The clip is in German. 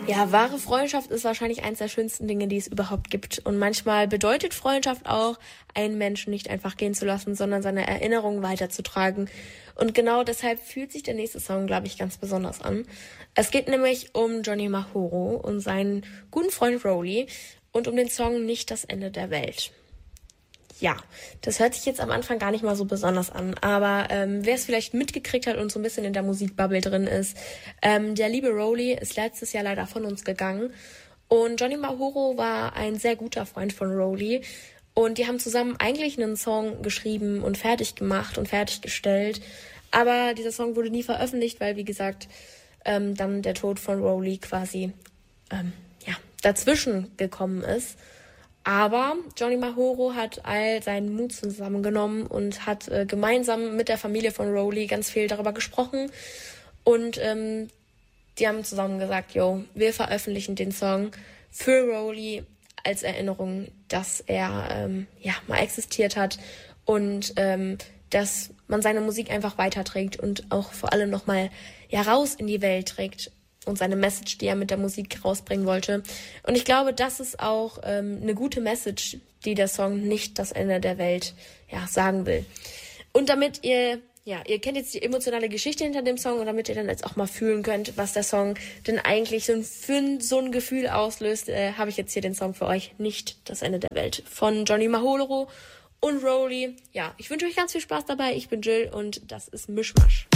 Ja, wahre Freundschaft ist wahrscheinlich eines der schönsten Dinge, die es überhaupt gibt. Und manchmal bedeutet Freundschaft auch, einen Menschen nicht einfach gehen zu lassen, sondern seine Erinnerungen weiterzutragen. Und genau deshalb fühlt sich der nächste Song, glaube ich, ganz besonders an. Es geht nämlich um Johnny Mahoro und seinen guten Freund Rowley und um den Song Nicht das Ende der Welt. Ja, das hört sich jetzt am Anfang gar nicht mal so besonders an, aber wer es vielleicht mitgekriegt hat und so ein bisschen in der Musikbubble drin ist, der liebe Rowley ist letztes Jahr leider von uns gegangen und Johnny Mahoro war ein sehr guter Freund von Rowley und die haben zusammen eigentlich einen Song geschrieben und fertig gemacht und fertiggestellt, aber dieser Song wurde nie veröffentlicht, weil, wie gesagt, dann der Tod von Rowley quasi dazwischen gekommen ist. Aber Johnny Mahoro hat all seinen Mut zusammengenommen und hat gemeinsam mit der Familie von Rowley ganz viel darüber gesprochen. Und die haben zusammen gesagt, wir veröffentlichen den Song für Rowley als Erinnerung, dass er mal existiert hat und dass man seine Musik einfach weiterträgt und auch vor allem nochmal raus in die Welt trägt. Und seine Message, die er mit der Musik rausbringen wollte. Und ich glaube, das ist auch eine gute Message, die der Song Nicht das Ende der Welt sagen will. Und damit ihr kennt jetzt die emotionale Geschichte hinter dem Song und damit ihr dann jetzt auch mal fühlen könnt, was der Song denn eigentlich für so ein Gefühl auslöst, habe ich jetzt hier den Song für euch, Nicht das Ende der Welt, von Johnny Mahoro und Rowley. Ja, ich wünsche euch ganz viel Spaß dabei. Ich bin Jill und das ist Mischmasch.